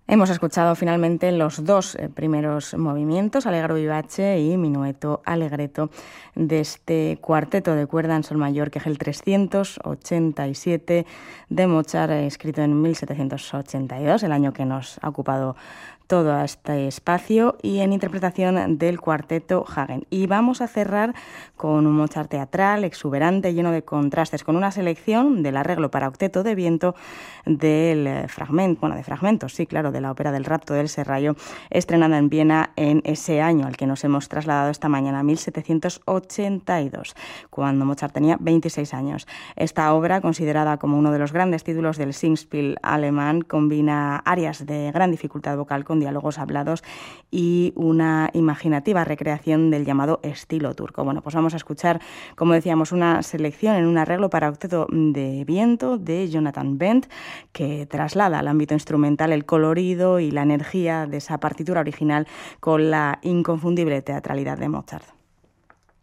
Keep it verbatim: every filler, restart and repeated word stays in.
Hemos escuchado finalmente los dos eh, primeros movimientos, Allegro vivace y Minueto allegretto, de este cuarteto de cuerda en sol mayor, que es el trescientos ochenta y siete de Mozart, eh, escrito en mil setecientos ochenta y dos, el año que nos ha ocupado todo este espacio, y en interpretación del cuarteto Hagen. Y vamos a cerrar con un Mozart teatral, exuberante, lleno de contrastes, con una selección del arreglo para octeto de viento del fragmento, bueno, de fragmentos, sí, claro, de la ópera del Rapto del Serrallo, estrenada en Viena en ese año al que nos hemos trasladado esta mañana, mil setecientos ochenta y dos, cuando Mozart tenía veintiséis años. Esta obra, considerada como uno de los grandes títulos del Singspiel alemán, combina áreas de gran dificultad vocal con diálogos hablados y una imaginativa recreación del llamado estilo turco. Bueno, pues vamos a escuchar, como decíamos, una selección en un arreglo para octeto de viento de Jonathan Bent, que traslada al ámbito instrumental el colorido y la energía de esa partitura original con la inconfundible teatralidad de Mozart.